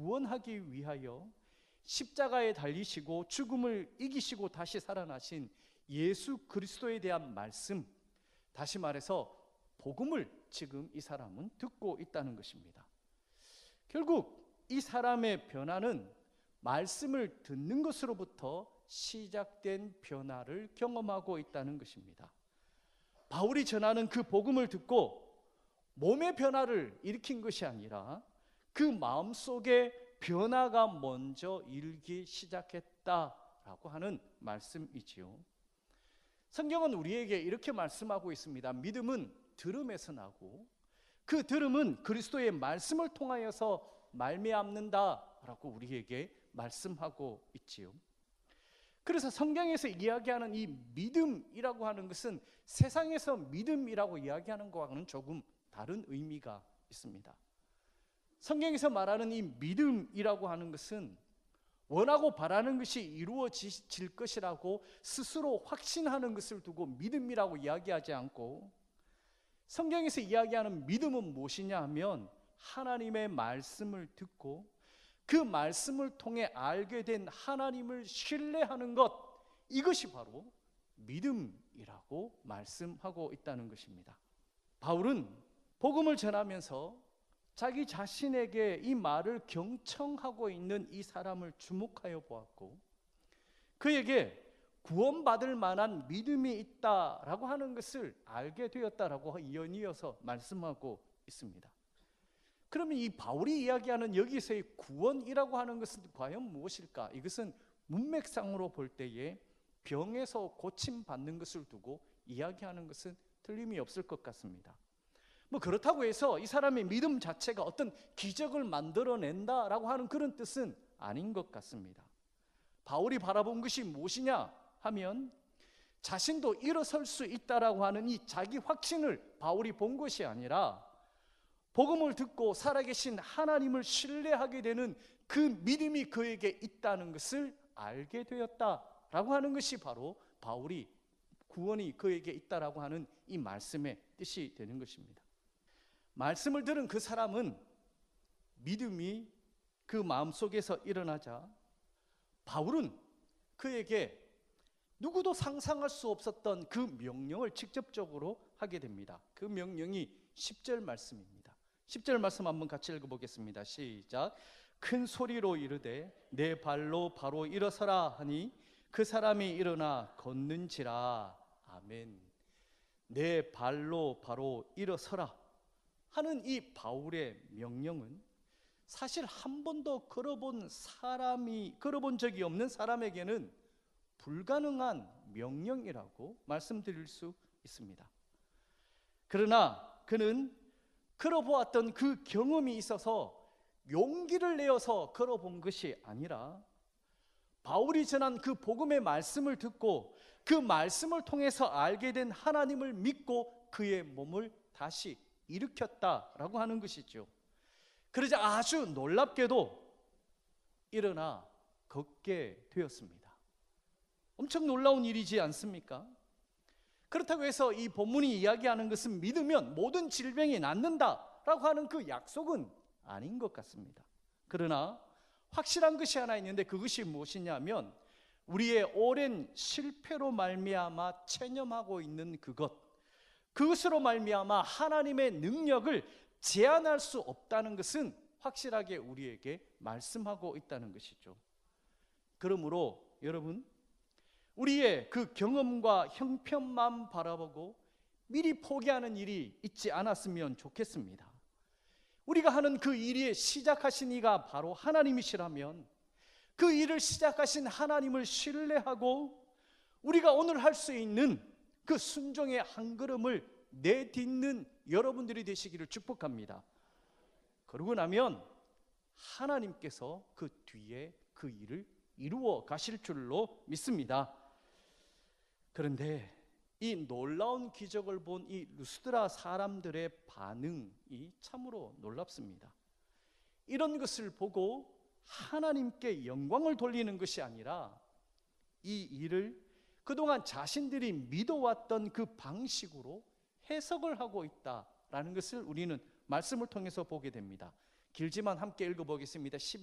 구원하기 위하여 십자가에 달리시고 죽음을 이기시고 다시 살아나신 예수 그리스도에 대한 말씀, 다시 말해서 복음을 지금 이 사람은 듣고 있다는 것입니다. 결국 이 사람의 변화는 말씀을 듣는 것으로부터 시작된 변화를 경험하고 있다는 것입니다. 바울이 전하는 그 복음을 듣고 몸의 변화를 일으킨 것이 아니라 그 마음속에 변화가 먼저 일기 시작했다라고 하는 말씀이지요. 성경은 우리에게 이렇게 말씀하고 있습니다. 믿음은 들음에서 나고 그 들음은 그리스도의 말씀을 통하여서 말미암는다라고 우리에게 말씀하고 있지요. 그래서 성경에서 이야기하는 이 믿음이라고 하는 것은 세상에서 믿음이라고 이야기하는 것과는 조금 다른 의미가 있습니다. 성경에서 말하는 이 믿음이라고 하는 것은 원하고 바라는 것이 이루어질 것이라고 스스로 확신하는 것을 두고 믿음이라고 이야기하지 않고, 성경에서 이야기하는 믿음은 무엇이냐 하면 하나님의 말씀을 듣고 그 말씀을 통해 알게 된 하나님을 신뢰하는 것, 이것이 바로 믿음이라고 말씀하고 있다는 것입니다. 바울은 복음을 전하면서 자기 자신에게 이 말을 경청하고 있는 이 사람을 주목하여 보았고, 그에게 구원받을 만한 믿음이 있다라고 하는 것을 알게 되었다라고 연이어서 말씀하고 있습니다. 그러면 이 바울이 이야기하는 여기서의 구원이라고 하는 것은 과연 무엇일까? 이것은 문맥상으로 볼 때에 병에서 고침받는 것을 두고 이야기하는 것은 틀림이 없을 것 같습니다. 그렇다고 해서 이 사람의 믿음 자체가 어떤 기적을 만들어낸다라고 하는 그런 뜻은 아닌 것 같습니다. 바울이 바라본 것이 무엇이냐 하면 자신도 일어설 수 있다라고 하는 이 자기 확신을 바울이 본 것이 아니라 복음을 듣고 살아계신 하나님을 신뢰하게 되는 그 믿음이 그에게 있다는 것을 알게 되었다라고 하는 것이 바로 바울이 구원이 그에게 있다라고 하는 이 말씀의 뜻이 되는 것입니다. 말씀을 들은 그 사람은 믿음이 그 마음속에서 일어나자 바울은 그에게 누구도 상상할 수 없었던 그 명령을 직접적으로 하게 됩니다. 그 명령이 10절 말씀입니다. 10절 말씀 한번 같이 읽어보겠습니다. 시작. 큰 소리로 이르되 내 발로 바로 일어서라 하니 그 사람이 일어나 걷는지라. 아멘. 내 발로 바로 일어서라 하는 이 바울의 명령은 사실 한 번도 걸어본 적이 없는 사람에게는 불가능한 명령이라고 말씀드릴 수 있습니다. 그러나 그는 걸어보았던 그 경험이 있어서 용기를 내어서 걸어본 것이 아니라 바울이 전한 그 복음의 말씀을 듣고 그 말씀을 통해서 알게 된 하나님을 믿고 그의 몸을 다시 일으켰다라고 하는 것이죠. 그러자 아주 놀랍게도 일어나 걷게 되었습니다. 엄청 놀라운 일이지 않습니까? 그렇다고 해서 이 본문이 이야기하는 것은 믿으면 모든 질병이 낫는다라고 하는 그 약속은 아닌 것 같습니다. 그러나 확실한 것이 하나 있는데 그것이 무엇이냐면 우리의 오랜 실패로 말미암아 체념하고 있는 그것으로 말미암아 하나님의 능력을 제한할 수 없다는 것은 확실하게 우리에게 말씀하고 있다는 것이죠. 그러므로 여러분, 우리의 그 경험과 형편만 바라보고 미리 포기하는 일이 있지 않았으면 좋겠습니다. 우리가 하는 그 일이 시작하신 이가 바로 하나님이시라면 그 일을 시작하신 하나님을 신뢰하고 우리가 오늘 할 수 있는 그 순종의 한 걸음을 내딛는 여러분들이 되시기를 축복합니다. 그러고 나면 하나님께서 그 뒤에 그 일을 이루어 가실 줄로 믿습니다. 그런데 이 놀라운 기적을 본 이 루스드라 사람들의 반응이 참으로 놀랍습니다. 이런 것을 보고 하나님께 영광을 돌리는 것이 아니라 이 일을 그동안 자신들이 믿어왔던 그 방식으로 해석을 하고 있다라는 것을 우리는 말씀을 통해서 보게 됩니다. 길지만 함께 읽어보겠습니다.